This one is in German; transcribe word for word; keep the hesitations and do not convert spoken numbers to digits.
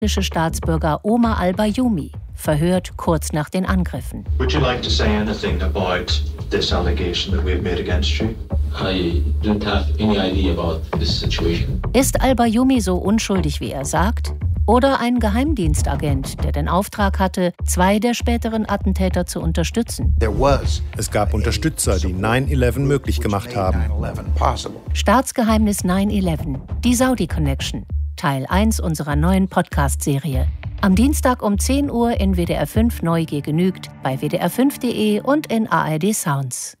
Staatsbürger Omar al-Bayoumi, verhört kurz nach den Angriffen. Would you like to say anything about this allegation that we have made against you? I don't have any idea about this situation. Ist al-Bayoumi so unschuldig, wie er sagt? Oder ein Geheimdienstagent, der den Auftrag hatte, zwei der späteren Attentäter zu unterstützen? Es gab Unterstützer, die neun elf möglich gemacht haben. Staatsgeheimnis neun elf, die Saudi Connection, Teil eins unserer neuen Podcast-Serie. Am Dienstag um zehn Uhr in W D R fünf Neugier genügt, bei W D R fünf Punkt de und in A R D Sounds.